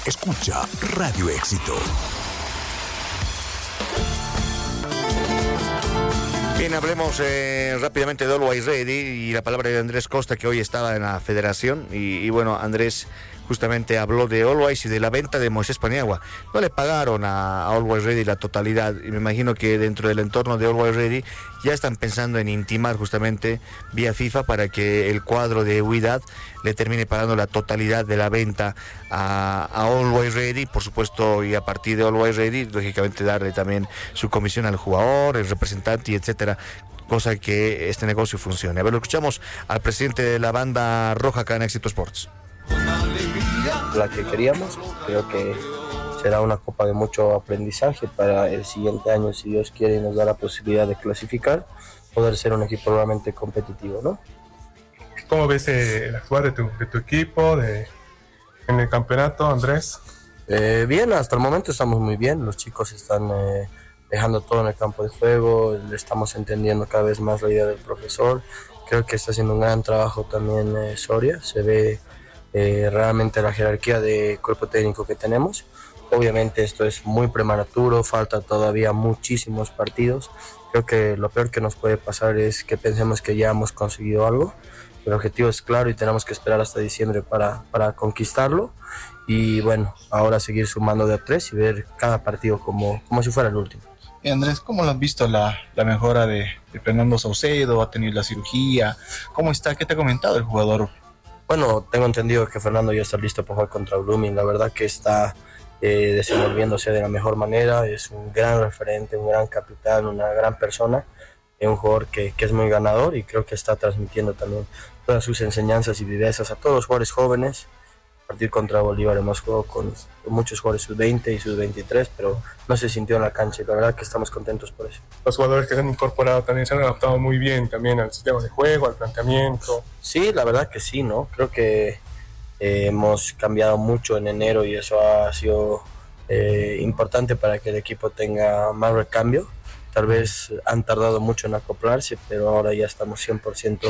Escucha Radio Éxito. Bien, hablemos rápidamente de Always Ready y la palabra de Andrés Costa, que hoy estaba en la federación. Y bueno, Andrés justamente habló de Always y de la venta de Moisés Paniagua. No le pagaron a Always Ready la totalidad, y me imagino que dentro del entorno de Always Ready ya están pensando en intimar justamente vía FIFA para que el cuadro de Wydad le termine pagando la totalidad de la venta a Always Ready, por supuesto, y a partir de Always Ready, lógicamente darle también su comisión al jugador, el representante, y etcétera, cosa que este negocio funcione. A ver, lo escuchamos al presidente de la banda roja acá en Éxito Sports. La que queríamos, creo que será una copa de mucho aprendizaje para el siguiente año, si Dios quiere y nos da la posibilidad de clasificar, poder ser un equipo realmente competitivo, ¿no? ¿Cómo ves el actuar de tu equipo en el campeonato, Andrés? Bien, hasta el momento estamos muy bien, los chicos están dejando todo en el campo de juego, le estamos entendiendo cada vez más la idea del profesor, creo que está haciendo un gran trabajo también Soria, se ve realmente la jerarquía de cuerpo técnico que tenemos. Obviamente esto es muy prematuro, falta todavía muchísimos partidos. Creo que lo peor que nos puede pasar es que pensemos que ya hemos conseguido algo. El objetivo es claro y tenemos que esperar hasta diciembre para conquistarlo. Y bueno, ahora seguir sumando de a tres y ver cada partido como si fuera el último. Y Andrés, ¿cómo lo has visto la mejora de Fernando Saucedo? ¿Ha tenido la cirugía? ¿Cómo está? ¿Qué te ha comentado el jugador? Bueno, tengo entendido que Fernando ya está listo para jugar contra Blooming. La verdad que está desenvolviéndose de la mejor manera. Es un gran referente, un gran capitán, una gran persona. Es un jugador que es muy ganador y creo que está transmitiendo también todas sus enseñanzas y vivencias a todos los jugadores jóvenes. A partir contra Bolívar hemos jugado con muchos jugadores sub-20 y sub-23, pero no se sintió en la cancha y la verdad que estamos contentos por eso. Los jugadores que se han incorporado también se han adaptado muy bien también al sistema de juego, al planteamiento. Sí, la verdad que sí, ¿no? Creo que hemos cambiado mucho en enero y eso ha sido importante para que el equipo tenga más recambio. Tal vez han tardado mucho en acoplarse, pero ahora ya estamos 100%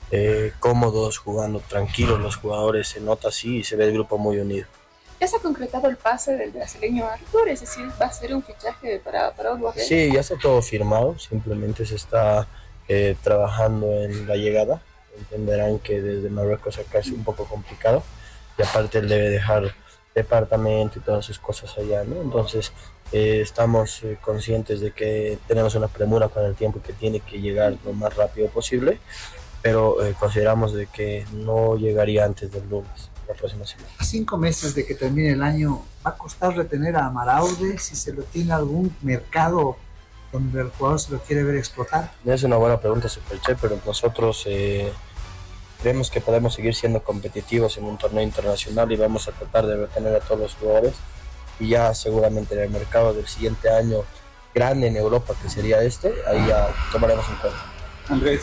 cómodos, jugando tranquilos los jugadores, se nota así y se ve el grupo muy unido. ¿Ya se ha concretado el pase del brasileño Arthur? Es decir, ¿va a ser un fichaje para Always? Sí, ya está todo firmado, simplemente se está trabajando en la llegada. Entenderán que desde Marruecos acá es un poco complicado y aparte él debe dejar departamento y todas sus cosas allá, ¿no? Entonces estamos conscientes de que tenemos una premura con el tiempo que tiene que llegar lo más rápido posible, pero consideramos de que no llegaría antes del lunes, la próxima semana. A 5 meses de que termine el año, ¿va a costar retener a Amaraude? Si se lo tiene algún mercado donde el jugador se lo quiere ver explotar. Es una buena pregunta, Superche, pero nosotros creemos que podemos seguir siendo competitivos en un torneo internacional y vamos a tratar de retener a todos los jugadores y ya seguramente en el mercado del siguiente año grande en Europa, que sería ahí ya tomaremos en cuenta. Andrés.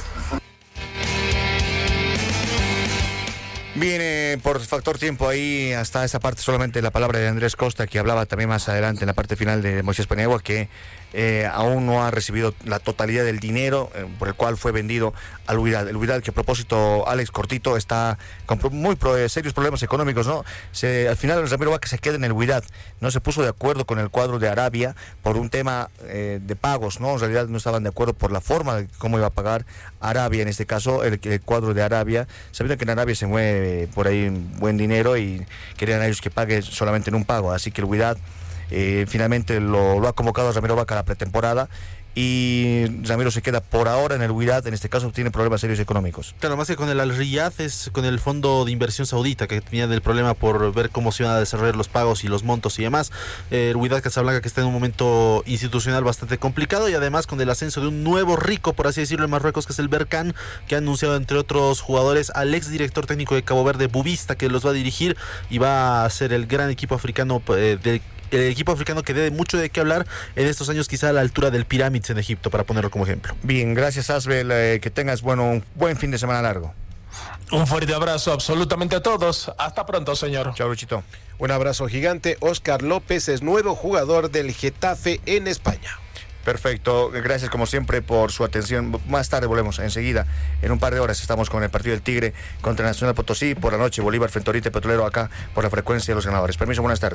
Viene por factor tiempo ahí hasta esa parte solamente la palabra de Andrés Costa, que hablaba también más adelante en la parte final de Moisés Paniagua, que aún no ha recibido la totalidad del dinero por el cual fue vendido al Wydad. El Wydad, que a propósito, Alex Cortito, está con muy serios problemas económicos, ¿no? Al final Ramiro Vaca se queda en el Wydad, no se puso de acuerdo con el cuadro de Arabia por un tema de pagos, ¿no? En realidad no estaban de acuerdo por la forma de cómo iba a pagar Arabia, en este caso el cuadro de Arabia, sabiendo que en Arabia se mueve por ahí un buen dinero y querían a ellos que pague solamente en un pago, así que el Wydad finalmente lo ha convocado a Ramiro Vaca a la pretemporada y Ramiro se queda por ahora en el Wydad, en este caso tiene problemas serios económicos. Claro, más que con el Al Riyad es con el fondo de inversión saudita, que tenía el problema por ver cómo se iban a desarrollar los pagos y los montos y demás. El Wydad Casablanca, que está en un momento institucional bastante complicado, y además con el ascenso de un nuevo rico, por así decirlo, en Marruecos, que es el Berkane, que ha anunciado entre otros jugadores al ex director técnico de Cabo Verde, Bubista, que los va a dirigir y va a ser el gran equipo africano el equipo africano que dé mucho de qué hablar en estos años, quizá a la altura del Pyramids en Egipto, para ponerlo como ejemplo. Bien, gracias Asbel, que tengas un buen fin de semana largo. Un fuerte abrazo absolutamente a todos. Hasta pronto, señor. Chao, Luchito. Un abrazo gigante. Óscar López es nuevo jugador del Getafe en España. Perfecto, gracias como siempre por su atención. Más tarde volvemos, enseguida, en un par de horas estamos con el partido del Tigre contra Nacional Potosí. Por la noche, Bolívar frente a Oriente Petrolero, acá por la frecuencia de los ganadores. Permiso, buenas tardes.